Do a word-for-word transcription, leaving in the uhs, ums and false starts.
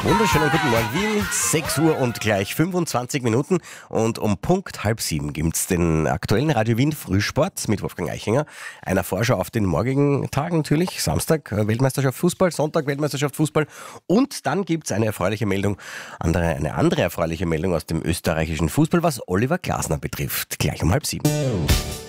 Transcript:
Wunderschönen guten Morgen Wien, sechs Uhr und gleich fünfundzwanzig Minuten und um Punkt halb sieben gibt's den aktuellen Radio Wien Frühsport mit Wolfgang Eichinger. Einer Vorschau auf den morgigen Tag natürlich, Samstag Weltmeisterschaft Fußball, Sonntag Weltmeisterschaft Fußball und dann gibt's eine erfreuliche Meldung, andere, eine andere erfreuliche Meldung aus dem österreichischen Fußball, was Oliver Glasner betrifft, gleich um halb sieben.